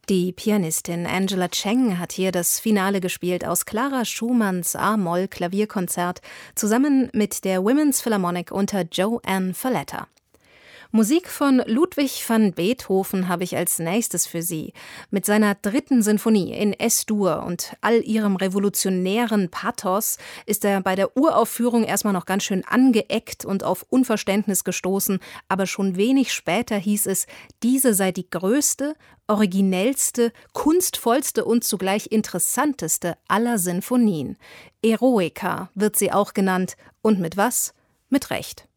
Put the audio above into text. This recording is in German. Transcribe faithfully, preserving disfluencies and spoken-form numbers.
Die Pianistin Angela Cheng hat hier das Finale gespielt aus Clara Schumanns A-Moll-Klavierkonzert zusammen mit der Women's Philharmonic unter Joanne Falletta. Musik von Ludwig van Beethoven habe ich als nächstes für Sie. Mit seiner dritten Sinfonie in Es-Dur und all ihrem revolutionären Pathos ist er bei der Uraufführung erstmal noch ganz schön angeeckt und auf Unverständnis gestoßen, aber schon wenig später hieß es, diese sei die größte, originellste, kunstvollste und zugleich interessanteste aller Sinfonien. Eroica wird sie auch genannt. Und mit was? Mit Recht.